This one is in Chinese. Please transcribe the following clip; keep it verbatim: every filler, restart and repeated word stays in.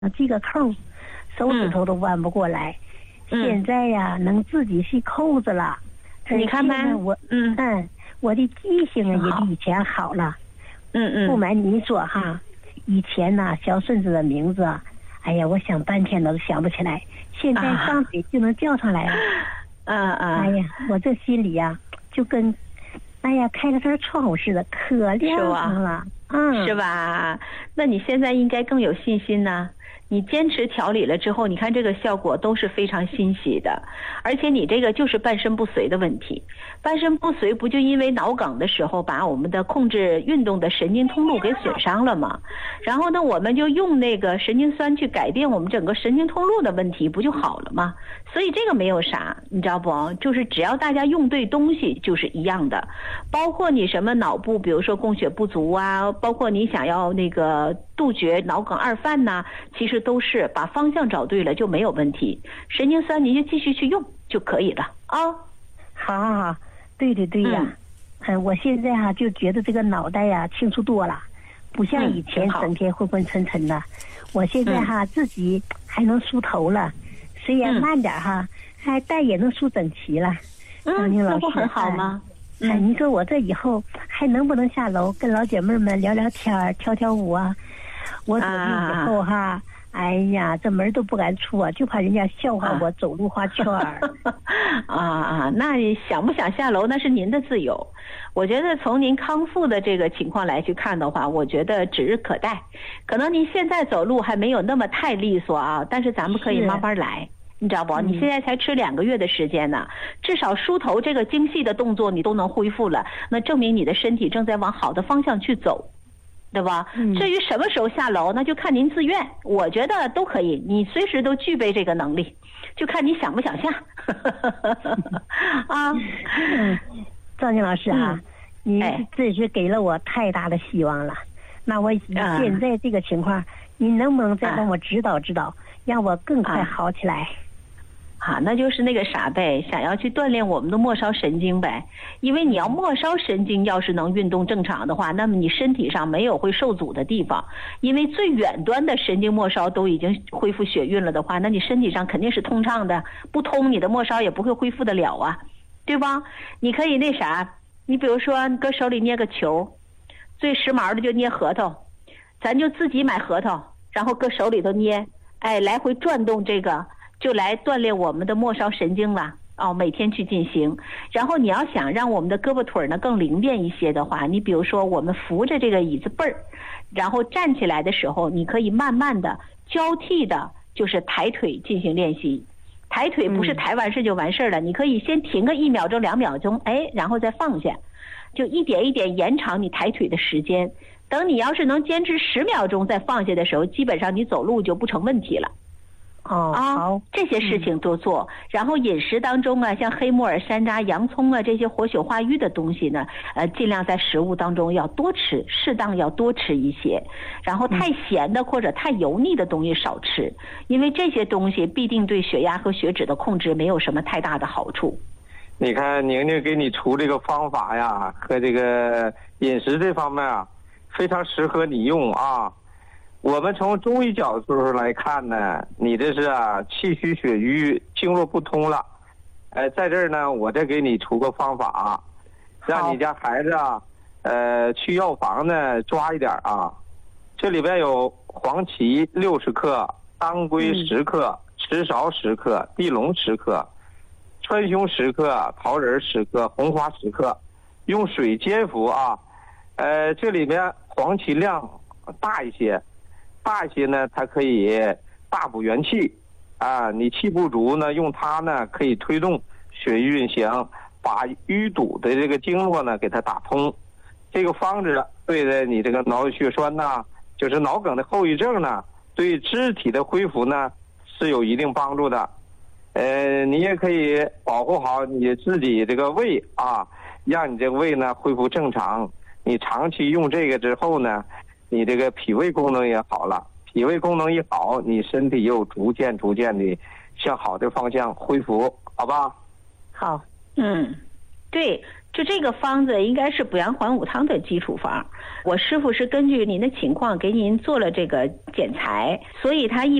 系个扣，手指头都弯不过来。 嗯、 现在呀，能自己系扣子了。 你看吧， 我嗯嗯，我的记性也比以前好了。 嗯嗯。 不瞒您说哈，以前呐，小孙子的名字，哎呀，我想半天都想不起来。现在上嘴就能叫上来了。 嗯嗯。 哎呀，我这心里呀，就跟，哎呀，开了扇窗户似的，可亮堂了。嗯， 是吧？那你现在应该更有信心呢。你坚持调理了之后，你看这个效果都是非常欣喜的。而且你这个就是半身不遂的问题，半身不遂不就因为脑梗的时候把我们的控制运动的神经通路给损伤了吗？然后呢，我们就用那个神经酸去改变我们整个神经通路的问题，不就好了吗？所以这个没有啥，你知道不？就是只要大家用对东西就是一样的。包括你什么脑部，比如说供血不足啊，包括你想要那个杜绝脑梗二犯呐、啊，其实都是把方向找对了就没有问题。神经酸你就继续去用就可以了啊。 好好好，对对对呀、啊，嗯、呃，我现在哈、啊、就觉得这个脑袋呀、啊、清楚多了，不像以前整天昏昏沉沉的。嗯、我现在哈、啊、自己还能梳头了，虽然慢点哈，还带也能梳整齐了。 嗯，那不很好吗？ 哎，你说我这以后还能不能下楼跟老姐妹们聊聊天、跳跳舞啊？我走路以后哈。啊哎呀，这门都不敢出啊，就怕人家笑话我走路画圈儿。 啊啊，那想不想下楼那是您的自由。我觉得从您康复的这个情况来去看的话，我觉得指日可待。可能您现在走路还没有那么太利索啊，但是咱们可以慢慢来。你知道不？你现在才吃两个月的时间呢，至少梳头这个精细的动作你都能恢复了，那证明你的身体正在往好的方向去走。对吧？嗯、至于什么时候下楼，那就看您自愿。我觉得都可以，你随时都具备这个能力，就看你想不想下。啊， 嗯，赵静老师啊，嗯、你这是给了我太大的希望了。那我现在这个情况，嗯、你能不能再帮我指导指导，让我更快好起来？ 啊，那就是那个啥呗，想要去锻炼我们的末梢神经呗。因为你要末梢神经要是能运动正常的话，那么你身体上没有会受阻的地方。因为最远端的神经末梢都已经恢复血运了的话，那你身体上肯定是通畅的，不通你的末梢也不会恢复得了啊，对吧？你可以那啥，你比如说你搁手里捏个球，最时髦的就捏核桃，咱就自己买核桃，然后搁手里头捏，哎，来回转动这个。就来锻炼我们的末梢神经了哦，每天去进行。然后你要想让我们的胳膊腿呢更灵便一些的话，你比如说我们扶着这个椅子背儿，然后站起来的时候，你可以慢慢的交替的，就是抬腿进行练习。抬腿不是抬完事就完事了，嗯、你可以先停个一秒钟、两秒钟，哎，然后再放下，就一点一点延长你抬腿的时间。等你要是能坚持十秒钟再放下的时候，基本上你走路就不成问题了。 哦，好， 这些事情多做，嗯、然后饮食当中啊，像黑木耳、山楂、洋葱啊这些活血化瘀的东西呢，呃，尽量在食物当中要多吃，适当要多吃一些。然后太咸的或者太油腻的东西少吃，因为这些东西必定对血压和血脂的控制没有什么太大的好处。 你看宁宁给你出这个方法呀，和这个饮食这方面啊，非常适合你用啊。我们从中医角度来看呢，你这是啊气虚血瘀，经络不通了。呃，在这儿呢，我再给你出个方法，让你家孩子啊，呃，去药房呢抓一点啊。这里边有黄芪六十克、当归十克、嗯、赤芍十克、地龙十克、川芎十克、桃仁十克、红花十克，用水煎服啊。呃，这里边黄芪量大一些。大一些呢，它可以大补元气啊。你气不足呢，用它呢可以推动血液运行，把淤堵的这个经络呢给它打通。这个方子对的你这个脑血栓呐，就是脑梗的后遗症呢，对肢体的恢复呢是有一定帮助的。呃，你也可以保护好你自己这个胃啊，让你这个胃呢恢复正常。你长期用这个之后呢，你这个脾胃功能也好了，脾胃功能一好，你身体又逐渐逐渐的向好的方向恢复，好吧？ 好， 嗯， 对，就这个方子应该是补阳还五汤的基础方。我师傅是根据您的情况给您做了这个检材，所以他一